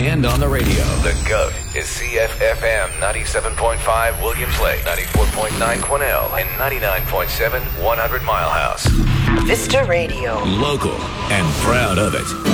and on the radio. The GOAT is CFFM 97.5 Williams Lake, 94.9 Quesnel, and 99.7 100 Mile House. Vista Radio. Local and proud of it.